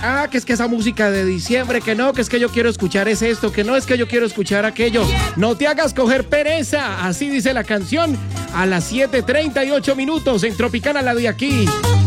Ah, que es que esa música de diciembre, que no, que es que yo quiero escuchar es esto, que no es que yo quiero escuchar aquello. No te hagas coger pereza, así dice la canción, a las 7:38 en Tropicana, la de aquí.